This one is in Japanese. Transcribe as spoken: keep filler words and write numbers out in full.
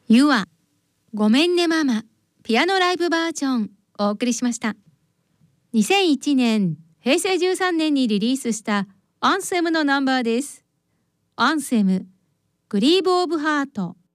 ユアごめんねママピアノライブバージョンお送りしました。にせんいちねんへいせいじゅうさんねんにリリースしたアンセムのナンバーです。アンセムグリーブオブハート。